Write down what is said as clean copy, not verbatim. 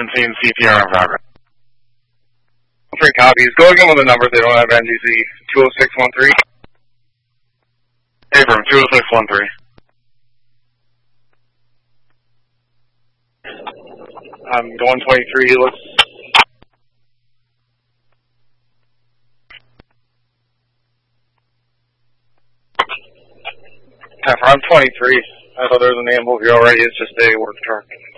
17, CPR in progress. 3 copies. Go again with the numbers. They don't have NGC. 20613. Affirm, 20613. I'm going 23. Let's. I'm 23. I know there's an ambulance here already. It's just a work truck.